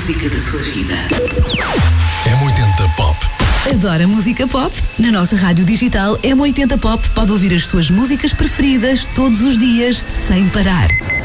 música da sua vida. M80 Pop. Adora música pop? Na nossa rádio digital M80 Pop pode ouvir as suas músicas preferidas todos os dias, sem parar.